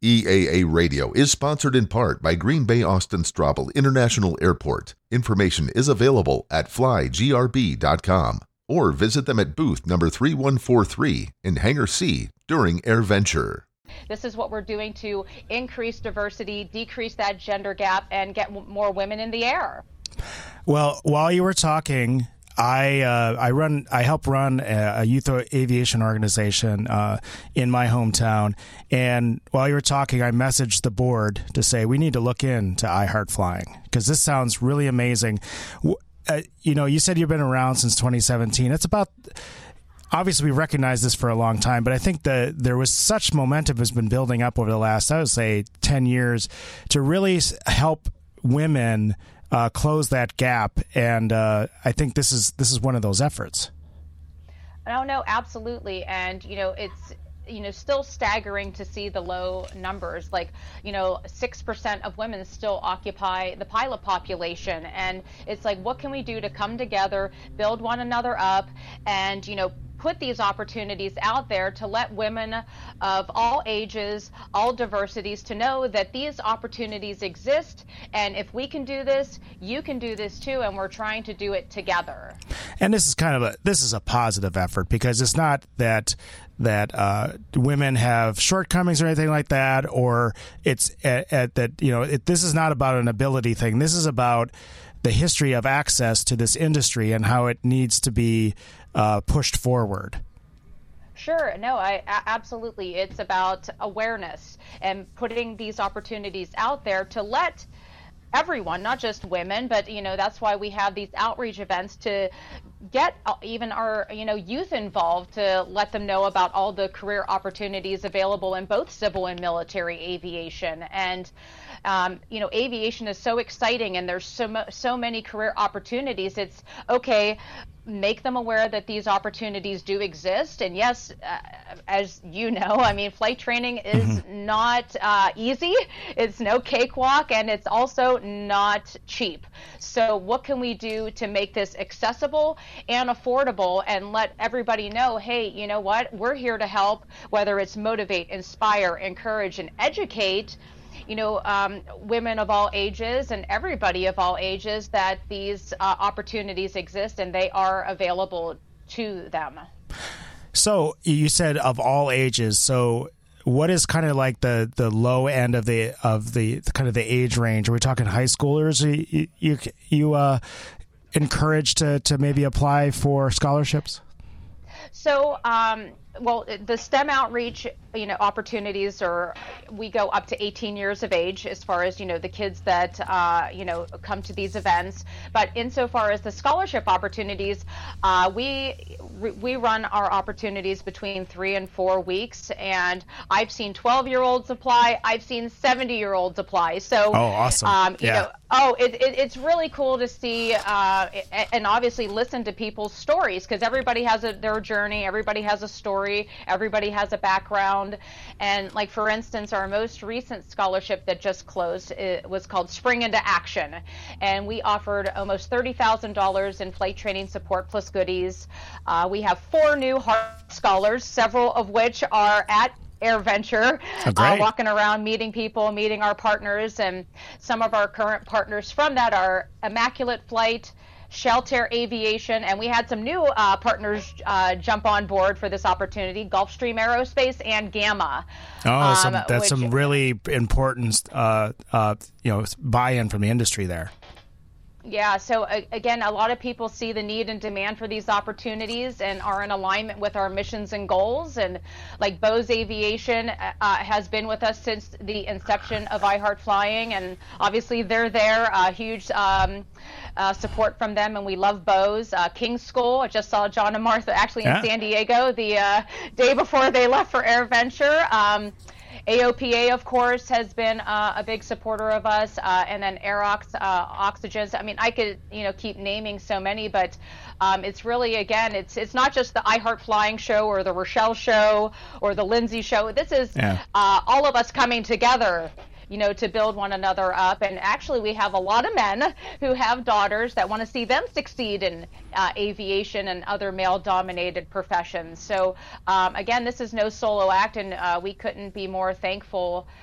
EAA Radio is sponsored in part by Green Bay Austin Straubel International Airport. Information is available at flygrb.com or visit them at booth number 3143 in Hangar C during AirVenture. This is what we're doing to increase diversity, decrease that gender gap, and get more women in the air. Well, while you were talking, I help run a youth aviation organization in my hometown, and while you were talking, I messaged the board to say we need to look into iHeart Flying because this sounds really amazing. You said you've been around since 2017. It's about. Obviously, we recognize this for a long time, but I think that there was such momentum has been building up over the last, I would say, 10 years to really help women close that gap, and I think this is one of those efforts. No, absolutely, and it's still staggering to see the low numbers. 6% of women still occupy the pilot population, and it's like, what can we do to come together, build one another up, and put these opportunities out there to let women of all ages, all diversities, to know that these opportunities exist, and if we can do this, you can do this too, and we're trying to do it together. And this is a positive effort because it's not that women have shortcomings or anything like that, or it's this is not about an ability thing. This is about the history of access to this industry and how it needs to be pushed forward. Sure. No, absolutely. It's about awareness and putting these opportunities out there to let everyone, not just women, but that's why we have these outreach events to get even our youth involved, to let them know about all the career opportunities available in both civil and military aviation. And aviation is so exciting, and there's so many career opportunities. It's okay, make them aware that these opportunities do exist. And yes, as you know, flight training is not easy. It's no cakewalk, and it's also not cheap. So what can we do to make this accessible and affordable and let everybody know, hey, you know what, we're here to help, whether it's motivate, inspire, encourage, and educate women of all ages and everybody of all ages, that these opportunities exist and they are available to them. So you said of all ages. So what is kind of like the low end of the kind of the age range? Are we talking high schoolers? You encouraged to maybe apply for scholarships? So, the STEM outreach, opportunities we go up to 18 years of age as far as, the kids that, come to these events. But insofar as the scholarship opportunities, we run our opportunities between 3 and 4 weeks. And I've seen 12-year-olds apply. I've seen 70-year-olds apply. So, awesome. It's really cool to see and obviously listen to people's stories, because everybody has their journey. Everybody has a story. Everybody has a background. And like, for instance, our most recent scholarship that just closed, it was called Spring into Action. And we offered almost $30,000 in flight training support plus goodies. We have 4 new Heart Scholars, several of which are at AirVenture, walking around, meeting people, meeting our partners. And some of our current partners from that are Immaculate Flight, Shelter Aviation, and we had some new partners jump on board for this opportunity, Gulfstream Aerospace and Gamma. That's some really important buy-in from the industry there. Yeah, so again, a lot of people see the need and demand for these opportunities and are in alignment with our missions and goals. And like Bose Aviation has been with us since the inception of iHeart Flying, and obviously they're there. Huge support from them, and we love Bose. King's School, I just saw John and Martha actually in San Diego the day before they left for AirVenture. AOPA, of course, has been a big supporter of us, and then Aerox, Oxygens. I could, keep naming so many, but it's really, again, it's not just the iHeart Flying show or the Rochelle show or the Lindsay show. This is all of us coming together, to build one another up. And actually, we have a lot of men who have daughters that want to see them succeed in aviation and other male-dominated professions. So, again, this is no solo act, and we couldn't be more thankful